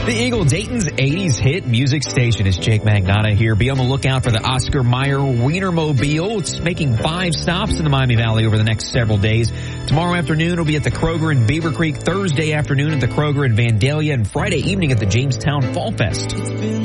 The Eagle Dayton's 80s hit music station is Jake Magnotta here. Be on the lookout for the Oscar Mayer Wienermobile. It's making 5 stops in the Miami Valley over the next several days. Tomorrow afternoon it'll be at the Kroger in Beaver Creek, Thursday afternoon at the Kroger in Vandalia, and Friday evening at the Jamestown Fall Fest.